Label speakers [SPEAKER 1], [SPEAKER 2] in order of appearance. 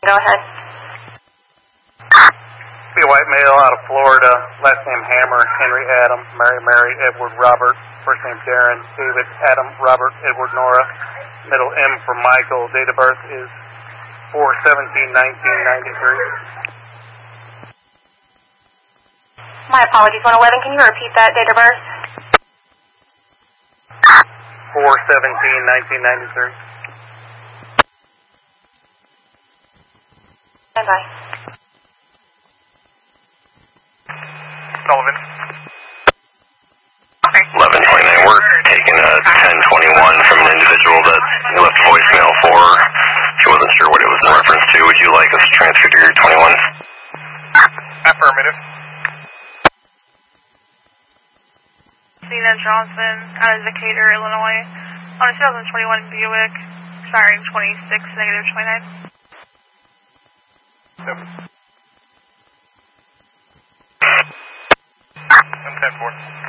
[SPEAKER 1] Go ahead.
[SPEAKER 2] Be a white male out of Florida, last name Hammer, Henry Adam, Mary Edward Robert, first name Darren, David Adam Robert Edward Nora, middle M for Michael, date of birth is 4/17/1993.
[SPEAKER 1] My apologies, 111, can you repeat that date of birth?
[SPEAKER 2] 4/17/1993.
[SPEAKER 1] Stand by.
[SPEAKER 2] Sullivan.
[SPEAKER 3] 1129, we're taking a 1021 from an individual that you left voicemail for. She wasn't sure what it was in reference to. Would you like us to transfer to your 21?
[SPEAKER 2] Affirmative.
[SPEAKER 4] Cena Johnson out of Decatur, Illinois, on a 2021 Buick, siren 26-29.
[SPEAKER 2] 10-4.